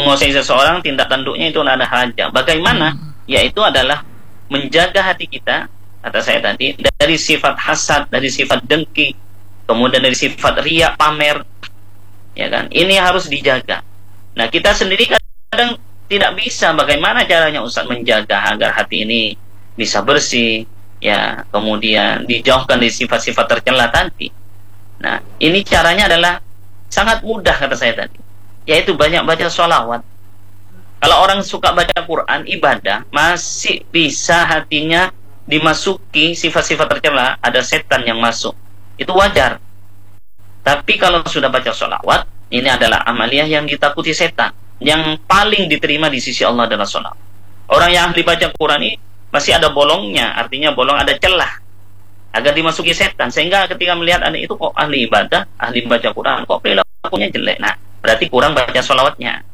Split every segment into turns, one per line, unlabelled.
menguasai seseorang, tindak tanduknya itu adalah raja. Bagaimana? Yaitu adalah menjaga hati kita, kata saya tadi, dari sifat hasad, dari sifat dengki, kemudian dari sifat riya, pamer, ya kan? Ini harus dijaga. Nah, kita sendiri kadang tidak bisa. Bagaimana caranya Ustaz menjaga agar hati ini bisa bersih, ya, kemudian dijauhkan dari sifat-sifat tercela tadi. Nah, ini caranya adalah sangat mudah, kata saya tadi, yaitu banyak baca sholawat. Kalau orang suka baca Quran, ibadah, masih bisa hatinya dimasuki sifat-sifat tercela, ada setan yang masuk, itu wajar. Tapi kalau sudah baca sholawat, ini adalah amaliyah yang ditakuti setan, yang paling diterima di sisi Allah adalah sholawat. Orang yang ahli baca Quran ini masih ada bolongnya, artinya bolong ada celah agar dimasuki setan, sehingga ketika melihat anak itu kok ahli ibadah, ahli baca Quran, kok perilakunya jelek, nah berarti kurang baca sholawatnya.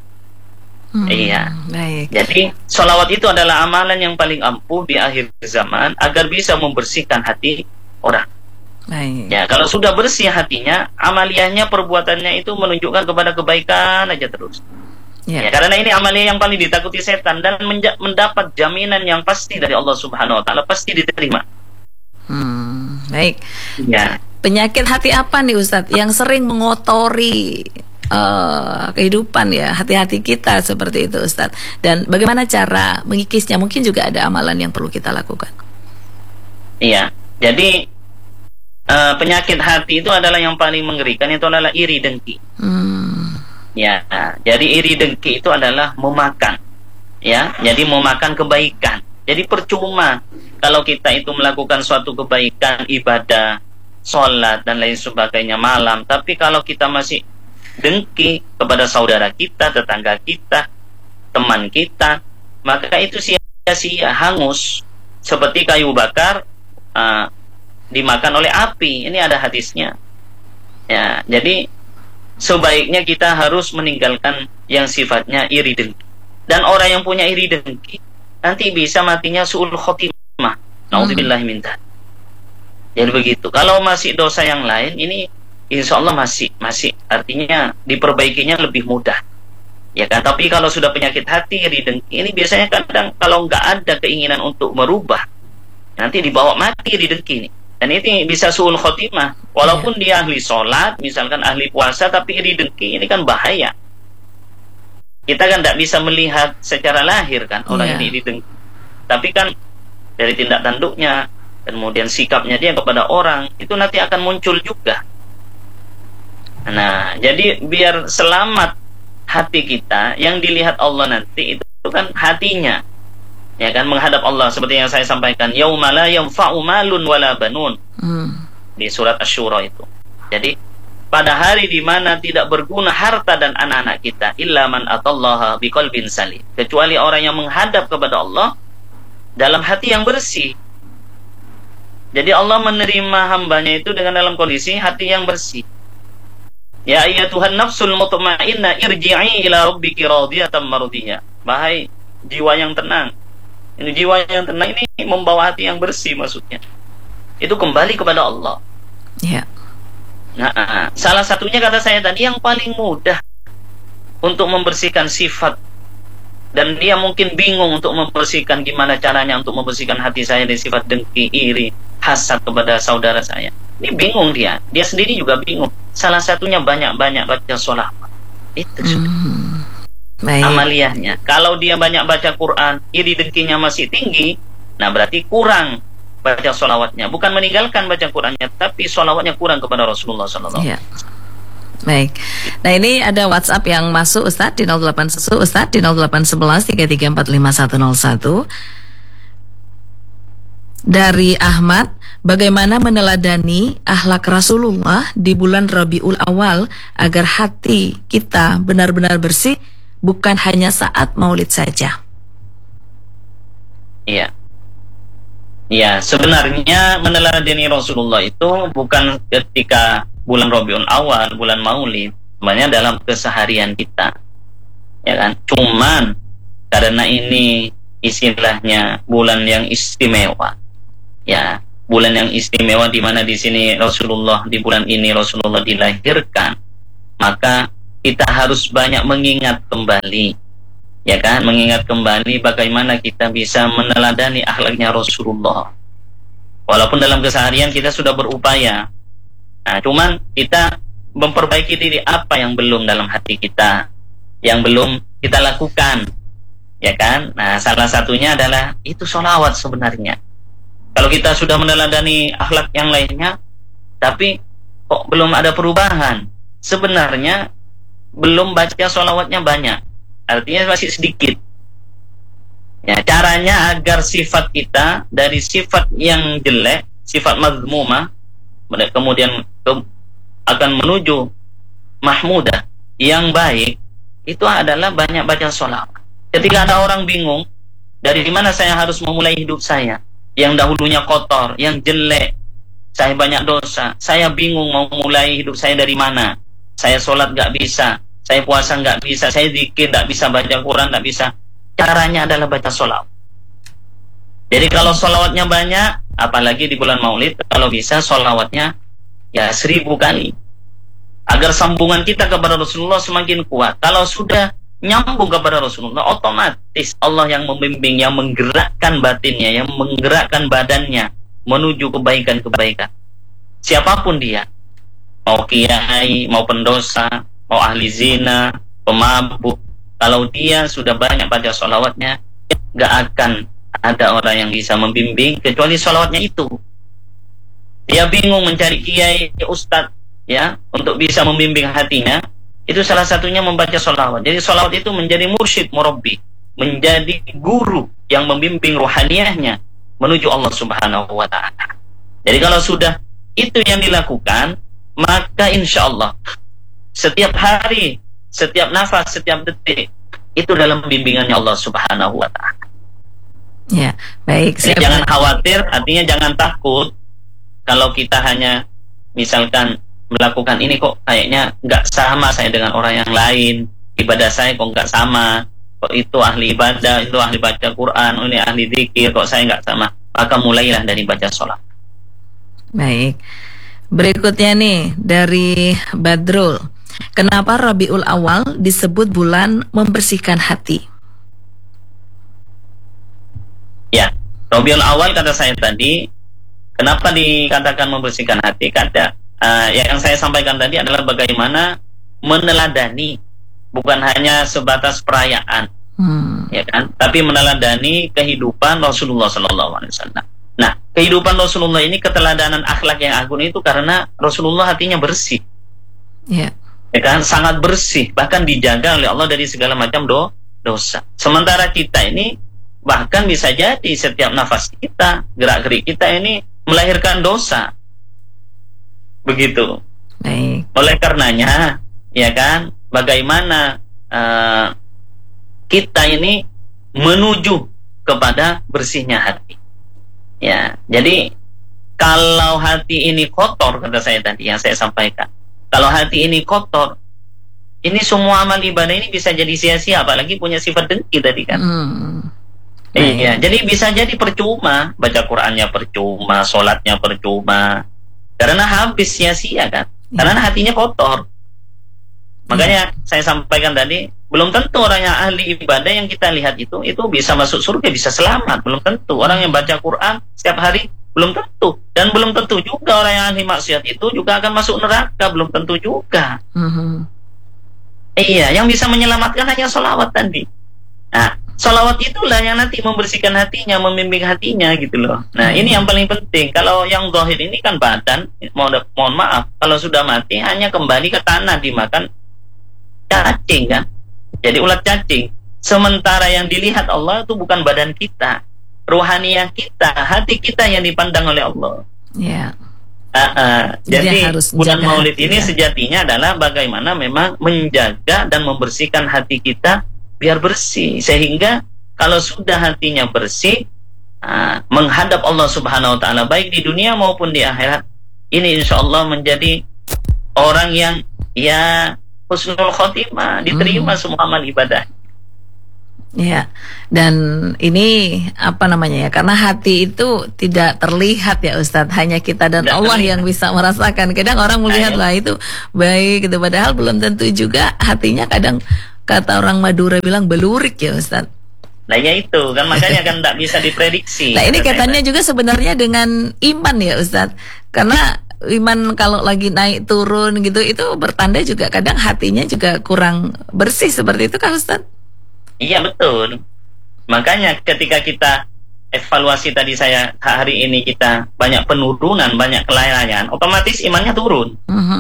Iya.
Baik.
Jadi sholawat itu adalah amalan yang paling ampuh di akhir zaman agar bisa membersihkan hati orang.
Baik.
Ya, kalau sudah bersih hatinya, amaliyahnya, perbuatannya itu menunjukkan kepada kebaikan aja terus. Ya, karena ini amaliyah yang paling ditakuti setan dan mendapat jaminan yang pasti dari Allah Subhanahu wa taala, pasti diterima.
Baik.
Ya.
Penyakit hati apa nih Ustadz yang sering mengotori kehidupan ya, hati-hati kita seperti itu Ustadz, dan bagaimana cara mengikisnya? Mungkin juga ada amalan yang perlu kita lakukan.
Iya, jadi penyakit hati itu adalah yang paling mengerikan, itu adalah iri dengki. Ya, jadi iri dengki itu adalah memakan, ya, jadi memakan kebaikan. Jadi percuma kalau kita itu melakukan suatu kebaikan, ibadah, sholat dan lain sebagainya malam, tapi kalau kita masih dengki kepada saudara kita, tetangga kita, teman kita, maka itu sia-sia, hangus, seperti kayu bakar dimakan oleh api. Ini ada hadisnya. Ya, jadi sebaiknya kita harus meninggalkan yang sifatnya iri dengki. Dan orang yang punya iri dengki nanti bisa matinya su'ul khotimah. Nauzubillahi min dzalik. Jadi begitu. Kalau masih dosa yang lain, ini insya Allah masih artinya diperbaikinya lebih mudah, ya kan? Tapi kalau sudah penyakit hati, iri dengki, ini biasanya kadang kalau nggak ada keinginan untuk merubah, nanti dibawa mati iri dengki ini. Dan ini bisa su'ul khotimah. Walaupun dia ahli sholat, misalkan ahli puasa, tapi iri dengki ini kan bahaya. Kita kan tidak bisa melihat secara lahir kan orang ini iri dengki, tapi kan dari tindak tanduknya, kemudian sikapnya dia kepada orang, itu nanti akan muncul juga. Nah, jadi biar selamat hati kita, yang dilihat Allah nanti itu kan hatinya, ya kan, menghadap Allah, seperti yang saya sampaikan, yauma la yanfa'u malun wala banun, di surat Asy-Syura itu. Jadi pada hari di mana tidak berguna harta dan anak-anak kita, illa man atallaha biqalbin salim, kecuali orang yang menghadap kepada Allah dalam hati yang bersih. Jadi Allah menerima hambanya itu dengan dalam kondisi hati yang bersih. Ya ayyatuhan nafsul mutmainnah irji'i ila rabbiki radiyatan mardiyah. Wahai jiwa yang tenang. Ini jiwa yang tenang ini membawa hati yang bersih maksudnya. Itu kembali kepada Allah.
Ya.
Nah, salah satunya kata saya tadi yang paling mudah untuk membersihkan sifat, dan dia mungkin bingung untuk membersihkan, gimana caranya untuk membersihkan hati saya dari sifat dengki, iri, hasad kepada saudara saya. Ini bingung dia sendiri juga bingung. Salah satunya banyak-banyak baca sholawat. Itu amaliyahnya. Kalau dia banyak baca Quran, iri dengkinya masih tinggi, nah berarti kurang baca sholawatnya. Bukan meninggalkan baca Qurannya, tapi sholawatnya kurang kepada Rasulullah SAW.
Ya. Baik. Nah, ini ada WhatsApp yang masuk Ustadz di 081 Ustadz di 0811 3345 101 dari Ahmad. Bagaimana meneladani akhlak Rasulullah di bulan Rabiul Awal agar hati kita benar-benar bersih, bukan hanya saat Maulid saja?
Iya. Ya, sebenarnya meneladani Rasulullah itu bukan ketika bulan Rabiul Awal, bulan Maulid, sebenarnya dalam keseharian kita, ya kan. Cuman karena ini istilahnya bulan yang istimewa, ya, bulan yang istimewa di mana di sini Rasulullah, di bulan ini Rasulullah dilahirkan, maka kita harus banyak mengingat kembali, ya kan, mengingat kembali bagaimana kita bisa meneladani akhlaknya Rasulullah. Walaupun dalam keseharian kita sudah berupaya, nah cuman kita memperbaiki diri, apa yang belum dalam hati kita, yang belum kita lakukan, ya kan. Nah salah satunya adalah itu sholawat sebenarnya. Kalau kita sudah meneladani akhlak yang lainnya, tapi kok belum ada perubahan, sebenarnya belum baca sholawatnya banyak, artinya masih sedikit. Ya, caranya agar sifat kita dari sifat yang jelek, sifat mazmumah, kemudian akan menuju mahmudah, yang baik, itu adalah banyak baca sholawat. Ketika ada orang bingung, dari mana saya harus memulai hidup saya, yang dahulunya kotor, yang jelek, saya banyak dosa, saya bingung mau mulai hidup saya dari mana. Saya sholat gak bisa, saya puasa gak bisa, saya zikir gak bisa, baca Quran gak bisa. Caranya adalah baca sholawat. Jadi kalau sholawatnya banyak, apalagi di bulan Maulid, kalau bisa sholawatnya ya 1000 kali, agar sambungan kita kepada Rasulullah semakin kuat. Kalau sudah nyambung kepada Rasulullah, otomatis Allah yang membimbing, yang menggerakkan batinnya, yang menggerakkan badannya menuju kebaikan-kebaikan. Siapapun dia, mau kiai, mau pendosa, mau ahli zina, pemabuk, kalau dia sudah banyak baca sholawatnya, gak akan ada orang yang bisa membimbing kecuali sholawatnya itu. Dia bingung mencari kiai, ustadz, ya, untuk bisa membimbing hatinya. Itu salah satunya membaca sholawat. Jadi sholawat itu menjadi mursyid, murabbi, menjadi guru yang membimbing rohaniahnya menuju Allah Subhanahu wa ta'ala. Jadi kalau sudah itu yang dilakukan, maka insya Allah setiap hari, setiap nafas, setiap detik itu dalam bimbingannya Allah Subhanahu wa ta'ala.
Ya, baik.
Jadi jangan khawatir, artinya jangan takut kalau kita hanya misalkan melakukan ini kok kayaknya nggak sama saya dengan orang yang lain, ibadah saya kok nggak sama, kok itu ahli ibadah, itu ahli baca Quran, ini ahli zikir, kok saya nggak sama. Maka mulailah dari baca sholat.
Baik, berikutnya nih dari Badrul, kenapa Rabiul Awal disebut bulan membersihkan hati?
Ya, Rabiul Awal kata saya tadi, kenapa dikatakan membersihkan hati? Kata yang saya sampaikan tadi adalah bagaimana meneladani, bukan hanya sebatas perayaan, ya kan? Tapi meneladani kehidupan Rasulullah SAW. Nah, kehidupan Rasulullah ini, keteladanan akhlak yang agung itu karena Rasulullah hatinya bersih, ya kan? Sangat bersih, bahkan dijaga oleh Allah dari segala macam dosa. Sementara kita ini bahkan bisa jadi setiap nafas kita, gerak-gerik kita ini melahirkan dosa. Begitu.
Baik.
Oleh karenanya, ya kan, bagaimana kita ini menuju kepada bersihnya hati. Ya, jadi kalau hati ini kotor, kata saya tadi yang saya sampaikan, kalau hati ini kotor, ini semua amal ibadah ini bisa jadi sia-sia, apalagi punya sifat dengki tadi kan. Iya, jadi bisa jadi percuma, baca Qurannya percuma, sholatnya percuma, karena habis sia-sia kan, karena hatinya kotor. Makanya saya sampaikan tadi, belum tentu orang yang ahli ibadah yang kita lihat itu bisa masuk surga, bisa selamat, belum tentu. Orang yang baca Quran setiap hari belum tentu, dan belum tentu juga orang yang ahli maksiat itu juga akan masuk neraka, belum tentu juga. Iya, yang bisa menyelamatkan hanya sholawat tadi. Nah, sholawat itulah yang nanti membersihkan hatinya, membimbing hatinya gitu loh. Nah, ini yang paling penting. Kalau yang zahir ini kan badan, mohon maaf, kalau sudah mati hanya kembali ke tanah, dimakan cacing kan, jadi ulat cacing. Sementara yang dilihat Allah itu bukan badan kita, rohaniah kita, hati kita yang dipandang oleh Allah.
Ya.
Jadi bulan Maulid ini sejatinya adalah bagaimana memang menjaga dan membersihkan hati kita biar bersih, sehingga kalau sudah hatinya bersih, menghadap Allah Subhanahu wa ta'ala baik di dunia maupun di akhirat, ini insya Allah menjadi orang yang ya husnul khotimah, diterima semua amal ibadah.
Ya, dan ini apa namanya ya? Karena hati itu tidak terlihat ya Ustadz, hanya kita dan Allah yang bisa merasakan. Kadang orang melihat lah itu baik gitu, padahal belum tentu juga hatinya. Kadang kata orang Madura bilang belurik ya Ustadz.
Nah ya itu kan makanya kan tidak bisa diprediksi.
Nah ini kaitannya juga sebenarnya dengan iman ya Ustadz, karena iman kalau lagi naik turun gitu itu bertanda juga kadang hatinya juga kurang bersih seperti itu kan Ustadz?
Iya betul. Makanya ketika kita evaluasi tadi saya hari ini kita banyak penurunan, banyak kelalaian, otomatis imannya turun.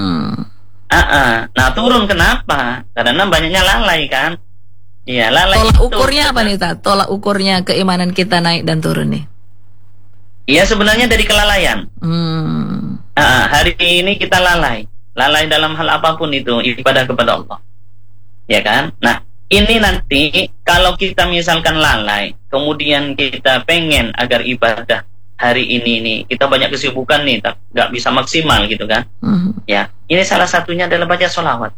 Nah turun kenapa? Karena banyaknya lalai kan. Iya lalai.
Tolak ukurnya apa nih Ustaz? Tolak ukurnya keimanan kita naik dan turun nih?
Iya sebenarnya dari kelalaian. Hari ini kita lalai dalam hal apapun itu ibadah kepada Allah. Ya kan? Nah ini nanti kalau kita misalkan lalai, kemudian kita pengen agar ibadah hari ini kita banyak kesibukan nih, nggak bisa maksimal gitu kan? Ya, ini salah satunya adalah baca sholawat.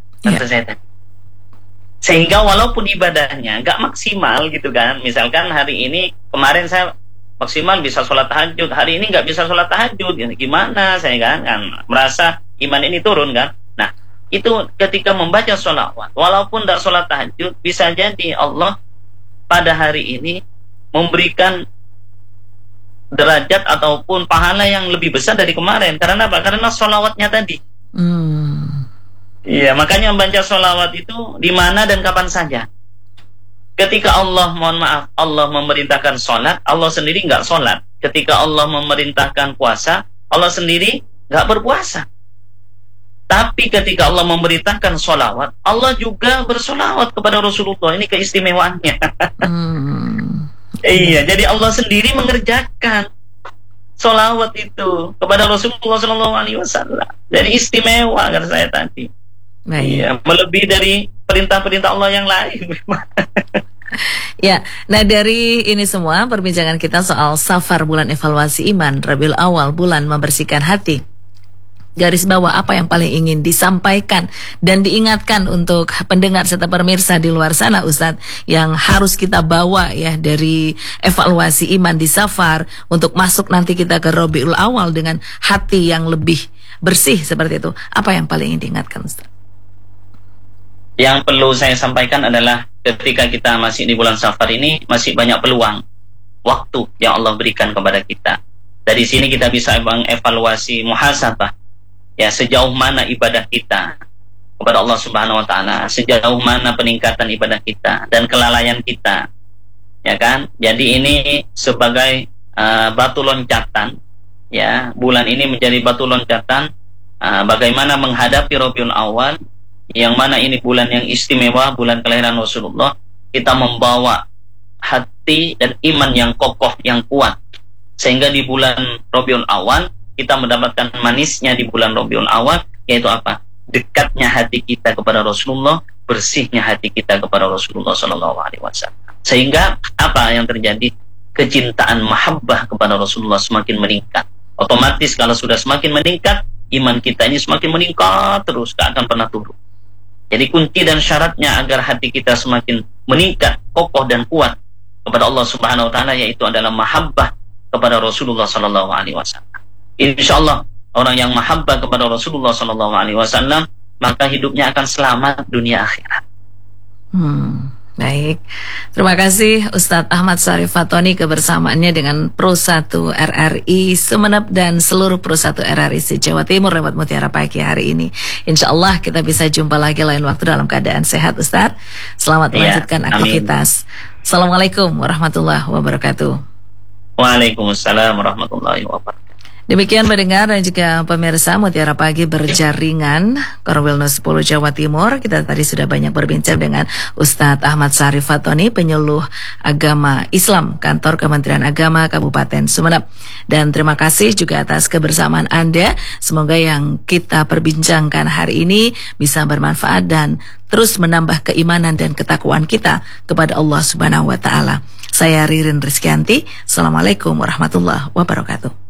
Sehingga walaupun ibadahnya nggak maksimal gitu kan, misalkan hari ini kemarin saya maksimal bisa sholat tahajud, hari ini nggak bisa sholat tahajud, gimana saya kan merasa iman ini turun kan? Nah itu ketika membaca sholawat, walaupun tidak sholat tahajud, bisa jadi Allah pada hari ini memberikan derajat ataupun pahala yang lebih besar dari kemarin. Karena apa? Karena sholawatnya tadi. Iya, makanya membaca sholawat itu di mana dan kapan saja. Ketika Allah, mohon maaf, Allah memerintahkan sholat, Allah sendiri nggak sholat. Ketika Allah memerintahkan puasa, Allah sendiri nggak berpuasa. Tapi ketika Allah memerintahkan sholawat, Allah juga bersolawat kepada Rasulullah. Ini keistimewaannya. Iya, jadi Allah sendiri mengerjakan sholawat itu kepada Rasulullah SAW. Jadi istimewa kan saya tadi. Iya, melebihi dari perintah-perintah Allah yang lain.
Ya, nah dari ini semua perbincangan kita soal Safar, bulan evaluasi iman, Rabiul Awal, bulan membersihkan hati. Garis bawah apa yang paling ingin disampaikan dan diingatkan untuk pendengar serta pemirsa di luar sana Ustadz, yang harus kita bawa ya dari evaluasi iman di Safar untuk masuk nanti kita ke Rabiul Awal dengan hati yang lebih bersih seperti itu. Apa yang paling ingin diingatkan Ustadz?
Yang perlu saya sampaikan adalah ketika kita masih di bulan Safar ini masih banyak peluang waktu yang Allah berikan kepada kita. Dari sini kita bisa mengevaluasi muhasabah. Ya, sejauh mana ibadah kita kepada Allah Subhanahu wa taala, sejauh mana peningkatan ibadah kita dan kelalaian kita. Ya kan? Jadi ini sebagai batu loncatan, ya, bulan ini menjadi batu loncatan bagaimana menghadapi Rabiul Awal, yang mana ini bulan yang istimewa, bulan kelahiran Rasulullah. Kita membawa hati dan iman yang kokoh, yang kuat, sehingga di bulan Rabiul Awal kita mendapatkan manisnya di bulan Rabiul Awal, yaitu apa? Dekatnya hati kita kepada Rasulullah, bersihnya hati kita kepada Rasulullah SAW. Sehingga apa yang terjadi? Kecintaan mahabbah kepada Rasulullah semakin meningkat. Otomatis kalau sudah semakin meningkat, iman kita ini semakin meningkat terus, tak akan pernah turun. Jadi kunci dan syaratnya agar hati kita semakin meningkat, kokoh dan kuat kepada Allah Subhanahu wa taala, yaitu adalah mahabbah kepada Rasulullah SAW. Insyaallah orang yang mahabbah kepada Rasulullah SAW, maka hidupnya akan selamat dunia akhirat.
Baik, terima kasih Ustadz Ahmad Syarif Fatoni kebersamaannya dengan Pro 1 RRI Sumeneb dan seluruh Pro 1 RRI se-Jawa Timur lewat Mutiara Pagi hari ini. Insya Allah kita bisa jumpa lagi lain waktu dalam keadaan sehat Ustadz. Selamat melanjutkan aktivitas. Assalamualaikum warahmatullahi wabarakatuh.
Waalaikumsalam warahmatullahi wabarakatuh.
Demikian pendengar dan juga pemirsa Mutiara Pagi berjaringan Korwilno 10 Jawa Timur. Kita tadi sudah banyak berbincang dengan Ustadz Ahmad Syarif Fatoni, penyuluh agama Islam Kantor Kementerian Agama Kabupaten Sumeneb. Dan terima kasih juga atas kebersamaan Anda. Semoga yang kita perbincangkan hari ini bisa bermanfaat dan terus menambah keimanan dan ketakwaan kita kepada Allah Subhanahu wa taala. Saya Ririn Rizkyanti. Assalamualaikum warahmatullahi wabarakatuh.